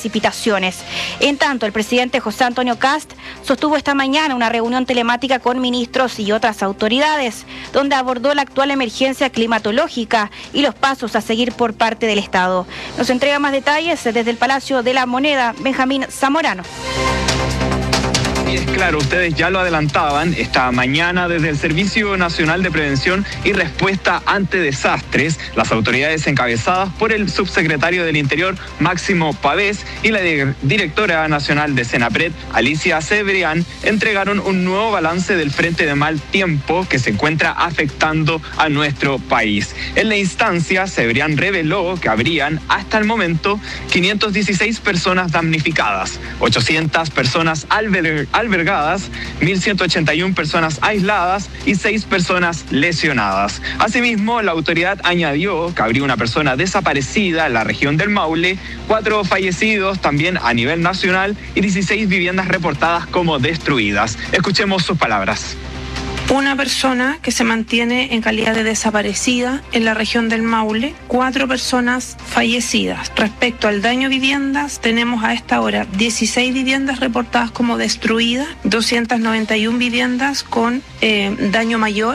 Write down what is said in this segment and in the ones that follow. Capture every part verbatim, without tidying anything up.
precipitaciones. En tanto, el presidente José Antonio Kast sostuvo esta mañana una reunión telemática con ministros y otras autoridades, donde abordó la actual emergencia climatológica y los pasos a seguir por parte del Estado. Nos entrega más detalles desde el Palacio de la Moneda, Benjamín Zamorano. Y es claro, ustedes ya lo adelantaban, esta mañana desde el Servicio Nacional de Prevención y Respuesta ante Desastres, las autoridades encabezadas por el subsecretario del Interior, Máximo Pavés, y la directora nacional de Senapred, Alicia Cebrián, entregaron un nuevo balance del frente de mal tiempo que se encuentra afectando a nuestro país. En la instancia, Cebrián reveló que habrían, hasta el momento, quinientas dieciséis personas damnificadas, ochocientas personas albergadas, albergadas, mil ciento ochenta y una personas aisladas y seis personas lesionadas. Asimismo, la autoridad añadió que habría una persona desaparecida en la región del Maule, cuatro fallecidos también a nivel nacional y dieciséis viviendas reportadas como destruidas. Escuchemos sus palabras. Una persona que se mantiene en calidad de desaparecida en la región del Maule, cuatro personas fallecidas. Respecto al daño a viviendas, tenemos a esta hora dieciséis viviendas reportadas como destruidas, doscientas noventa y una viviendas con eh, daño mayor.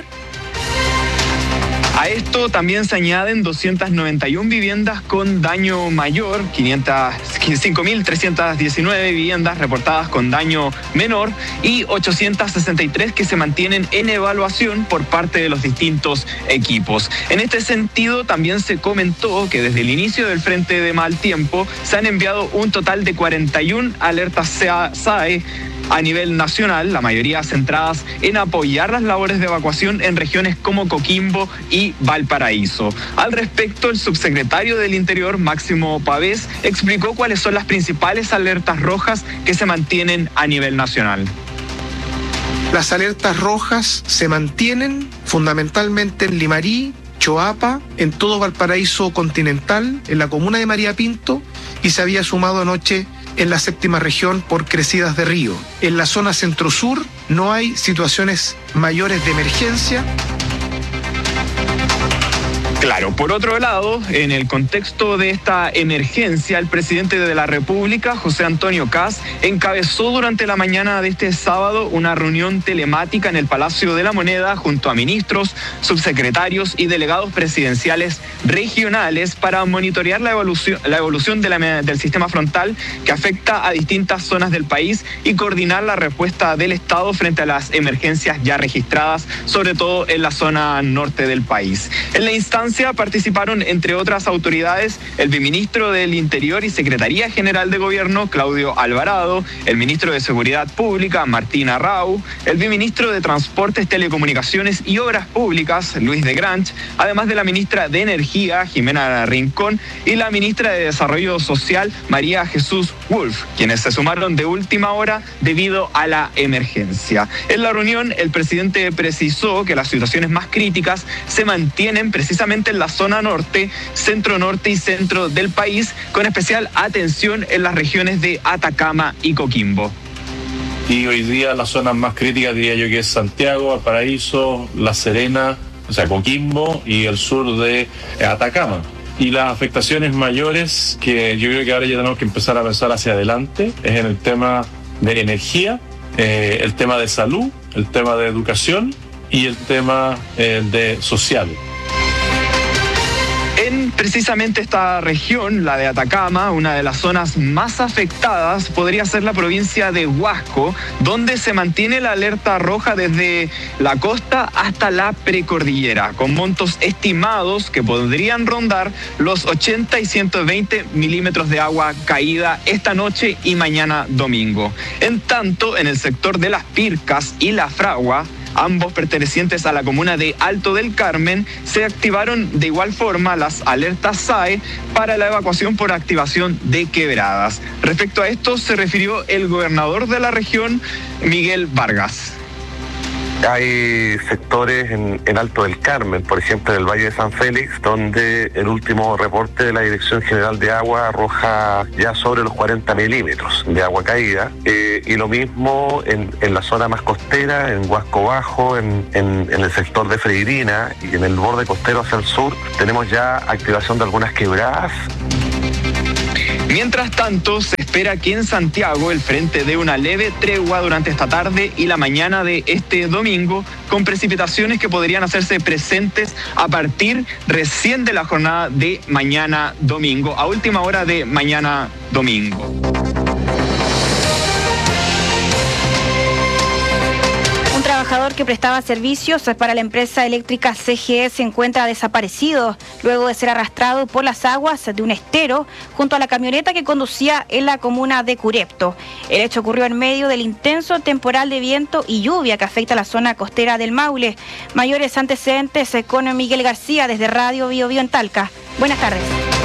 A esto también se añaden doscientas noventa y una viviendas con daño mayor, cinco mil trescientas diecinueve viviendas reportadas con daño menor y ochocientas sesenta y tres que se mantienen en evaluación por parte de los distintos equipos. En este sentido, también se comentó que desde el inicio del frente de mal tiempo se han enviado un total de cuarenta y una alertas S A E a nivel nacional, la mayoría centradas en apoyar las labores de evacuación en regiones como Coquimbo y Valparaíso. Al respecto, el subsecretario del Interior, Máximo Pavés, explicó cuáles son las principales alertas rojas que se mantienen a nivel nacional. Las alertas rojas se mantienen fundamentalmente en Limarí, Choapa, en todo Valparaíso continental, en la comuna de María Pinto, y se había sumado anoche en la séptima región por crecidas de río. En la zona centro-sur no hay situaciones mayores de emergencia. Claro, por otro lado, en el contexto de esta emergencia, el presidente de la República, José Antonio Kast, encabezó durante la mañana de este sábado una reunión telemática en el Palacio de la Moneda junto a ministros, subsecretarios y delegados presidenciales regionales para monitorear la evolución, la evolución de la, del sistema frontal que afecta a distintas zonas del país y coordinar la respuesta del Estado frente a las emergencias ya registradas, sobre todo en la zona norte del país. En la instancia participaron, entre otras autoridades, el viceministro del Interior y Secretaría General de Gobierno, Claudio Alvarado, el ministro de Seguridad Pública, Martín Arrau, el viceministro de Transportes, Telecomunicaciones y Obras Públicas, Luis de Granch, además de la ministra de Energía, Jimena Rincón, y la ministra de Desarrollo Social, María Jesús Wolf, quienes se sumaron de última hora debido a la emergencia. En la reunión, el presidente precisó que las situaciones más críticas se mantienen precisamente en la zona norte, centro norte y centro del país, con especial atención en las regiones de Atacama y Coquimbo. Y hoy día las zonas más críticas diría yo que es Santiago, Valparaíso, La Serena, o sea Coquimbo y el sur de Atacama. Y las afectaciones mayores que yo creo que ahora ya tenemos que empezar a pensar hacia adelante es en el tema de energía, eh, el tema de salud, el tema de educación y el tema eh, de social. En precisamente esta región, la de Atacama, una de las zonas más afectadas podría ser la provincia de Huasco, donde se mantiene la alerta roja desde la costa hasta la precordillera, con montos estimados que podrían rondar los ochenta y ciento veinte milímetros de agua caída esta noche y mañana domingo. En tanto, en el sector de Las Pircas y La Fragua, ambos pertenecientes a la comuna de Alto del Carmen, se activaron de igual forma las alertas S A E para la evacuación por activación de quebradas. Respecto a esto se refirió el gobernador de la región, Miguel Vargas. Hay sectores en, en Alto del Carmen, por ejemplo en el Valle de San Félix, donde el último reporte de la Dirección General de Agua arroja ya sobre los cuarenta milímetros de agua caída, eh, y lo mismo en, en la zona más costera, en Huasco Bajo, en, en, en el sector de Freirina y en el borde costero hacia el sur, tenemos ya activación de algunas quebradas. Mientras tanto, se espera que en Santiago el frente dé una leve tregua durante esta tarde y la mañana de este domingo, con precipitaciones que podrían hacerse presentes a partir recién de la jornada de mañana domingo, a última hora de mañana domingo. Un trabajador que prestaba servicios para la empresa eléctrica C G E se encuentra desaparecido luego de ser arrastrado por las aguas de un estero junto a la camioneta que conducía en la comuna de Curepto. El hecho ocurrió en medio del intenso temporal de viento y lluvia que afecta a la zona costera del Maule. Mayores antecedentes con Miguel García desde Radio Bio Bio en Talca. Buenas tardes.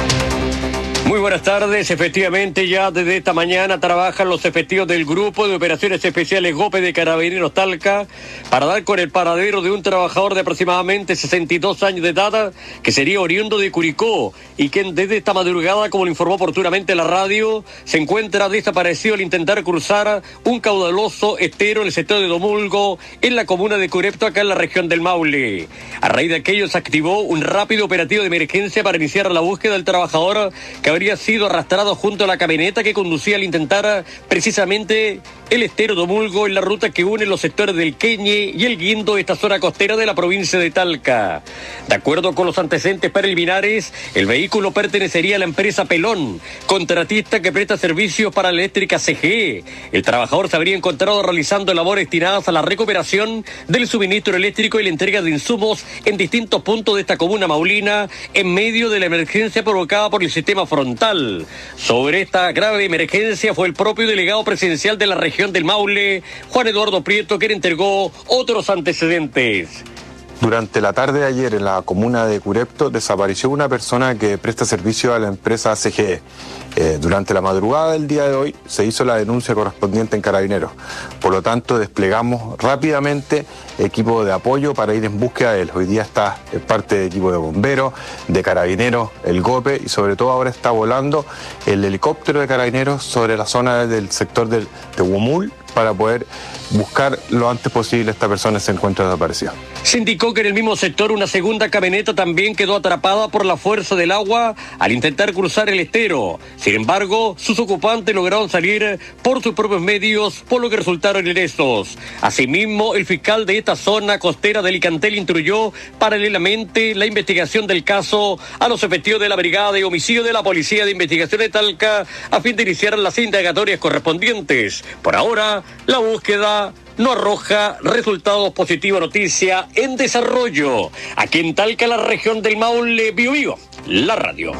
Muy buenas tardes. Efectivamente, ya desde esta mañana trabajan los efectivos del Grupo de Operaciones Especiales GOPE de Carabineros Talca para dar con el paradero de un trabajador de aproximadamente sesenta y dos años de edad que sería oriundo de Curicó y quien desde esta madrugada, como lo informó oportunamente la radio, se encuentra desaparecido al intentar cruzar un caudaloso estero en el sector de Domulgo, en la comuna de Curepto, acá en la región del Maule. A raíz de aquello se activó un rápido operativo de emergencia para iniciar la búsqueda del trabajador que habría sido arrastrado junto a la camioneta que conducía al intentar precisamente el estero Domulgo en la ruta que une los sectores del Queñe y el Guindo, esta zona costera de la provincia de Talca. De acuerdo con los antecedentes preliminares, el vehículo pertenecería a la empresa Pelón, contratista que presta servicios para la eléctrica C G E. El trabajador se habría encontrado realizando labores destinadas a la recuperación del suministro eléctrico y la entrega de insumos en distintos puntos de esta comuna maulina en medio de la emergencia provocada por el sistema frontal. Sobre esta grave emergencia fue el propio delegado presidencial de la región del Maule, Juan Eduardo Prieto, quien entregó otros antecedentes. Durante la tarde de ayer en la comuna de Curepto desapareció una persona que presta servicio a la empresa C G E. Eh, durante la madrugada del día de hoy se hizo la denuncia correspondiente en Carabineros. Por lo tanto, desplegamos rápidamente equipo de apoyo para ir en búsqueda de él. Hoy día está en parte de equipo de bomberos, de Carabineros, el GOPE y sobre todo ahora está volando el helicóptero de Carabineros sobre la zona del sector del Tehuamul para poder buscar lo antes posible a esta persona que se encuentra desaparecida. Se indicó que en el mismo sector una segunda camioneta también quedó atrapada por la fuerza del agua al intentar cruzar el estero. Sin embargo, sus ocupantes lograron salir por sus propios medios, por lo que resultaron ilesos. Asimismo, el fiscal de esta zona costera de Licantel instruyó paralelamente la investigación del caso a los efectivos de la Brigada de Homicidio de la Policía de Investigación de Talca a fin de iniciar las indagatorias correspondientes. Por ahora, la búsqueda no arroja resultados positivos. Noticia en desarrollo. Aquí en Talca, la región del Maule, Bio Bio, la radio.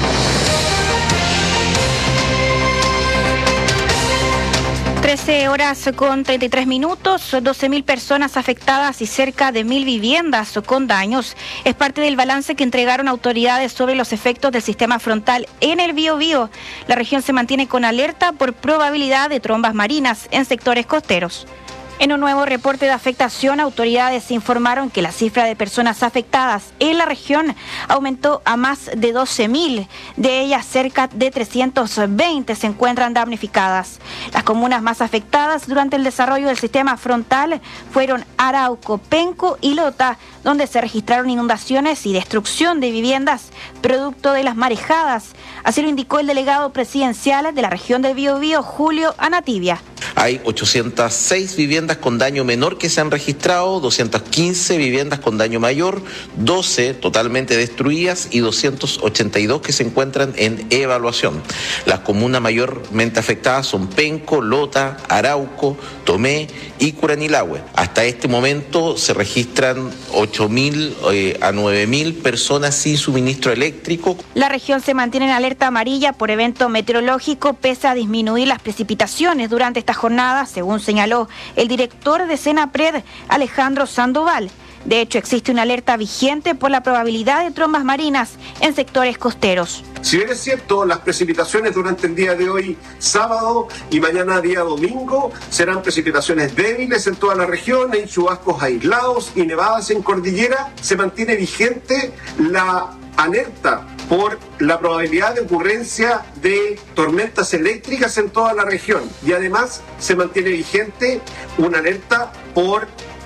trece horas con treinta y tres minutos, doce mil personas afectadas y cerca de mil viviendas con daños. Es parte del balance que entregaron autoridades sobre los efectos del sistema frontal en el Biobío. La región se mantiene con alerta por probabilidad de trombas marinas en sectores costeros. En un nuevo reporte de afectación, autoridades informaron que la cifra de personas afectadas en la región aumentó a más de doce mil. De ellas, cerca de trescientos veinte se encuentran damnificadas. Las comunas más afectadas durante el desarrollo del sistema frontal fueron Arauco, Penco y Lota, donde se registraron inundaciones y destrucción de viviendas producto de las marejadas. Así lo indicó el delegado presidencial de la región del Biobío, Julio Anativia. Hay ochocientas seis viviendas con daño menor que se han registrado, doscientas quince viviendas con daño mayor, doce totalmente destruidas y doscientas ochenta y dos que se encuentran en evaluación. Las comunas mayormente afectadas son Penco, Lota, Arauco, Tomé y Curanilahue. Hasta este momento se registran ocho mil eh, a nueve mil personas sin suministro eléctrico. La región se mantiene en alerta amarilla por evento meteorológico pese a disminuir las precipitaciones durante esta jornada, según señaló el director de Senapred, Alejandro Sandoval. De hecho, existe una alerta vigente por la probabilidad de trombas marinas en sectores costeros. Si bien es cierto, las precipitaciones durante el día de hoy, sábado y mañana día domingo, serán precipitaciones débiles en toda la región, en chubascos aislados y nevadas en cordillera, se mantiene vigente la alerta por la probabilidad de ocurrencia de tormentas eléctricas en toda la región. Y además se mantiene vigente una alerta por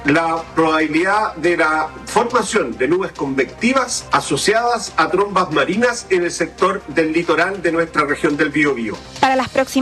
la probabilidad de la formación de nubes convectivas asociadas a trombas marinas en el sector del litoral de nuestra región del Biobío. Para las próximas